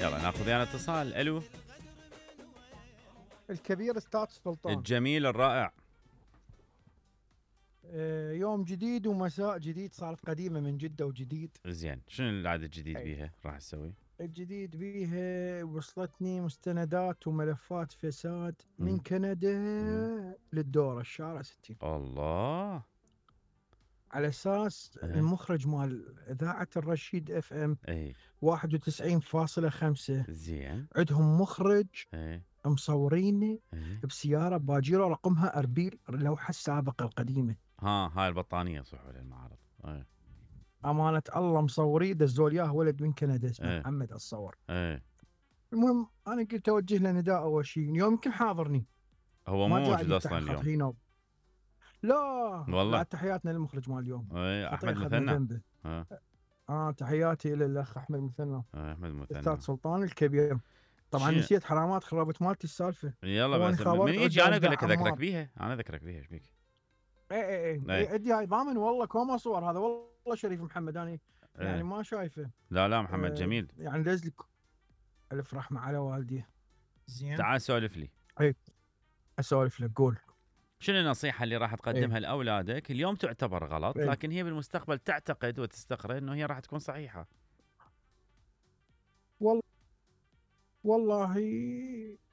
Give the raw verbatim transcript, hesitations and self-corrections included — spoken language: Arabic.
يلا ناخذ يعني اتصال. الو. الكبير استاذ سلطان. الجميل الرائع. آه، يوم جديد ومساء جديد، صارت قديمة من جدة وجديد. زين، شنو العادة الجديد أي. بيها راح تسوي؟ الجديد بيها وصلتني مستندات وملفات فساد من مم. كندا مم. للدورة الشارع ستين، الله. على اساس ايه المخرج مال اذاعة الرشيد اف ام ايه. واحد وتسعين فاصلة خمسة زين. عندهم مخرج ايه مصوريني ايه. بسيارة باجيرة رقمها اربيل، اللوحة السابقة القديمة. ها هاي البطانية صح ولا المعارض؟ ايه أمانة الله مصوري دزوا لي اياه ولد من كندا اسمه ايه محمد الصور. ايه. المهم انا قلت اوجه له نداء اول شيء، اليوم يمكن حاضرني هو ما مو قاعد موجود يفتح اصلا الخط اليوم. هنا. لا والله. بعد تحياتنا للمخرج مال اليوم، ايه خطأ احمد اخذنا مثنى. ذنبه. اه اه تحياتي للاخ احمد مثنى، إيه، احمد استاذ مثنى. سلطان الكبير. طبعا شي. نسيت حرامات خربت مالتي السالفه. يلا هو اني بس من خابرت يجي عده انا اقول اجدع لك اذكرك عمار. بيها، انا اذكرك بيها ايش بيك؟ اي اي اي ايه اي عندي هاي ضامن والله كوما صور، هذا والله شريف محمد انا يعني ايه. ما شايفه. لا لا محمد آه جميل. يعني دز لك الف رحمه على والدي. زين. تعال سولف لي. اي اسولف لك قول. شنو النصيحة اللي راح اي تقدمها لأولادك اليوم تعتبر غلط، اي لكن هي بالمستقبل تعتقد وتستقر انه هي راح تكون صحيحة؟ والله والله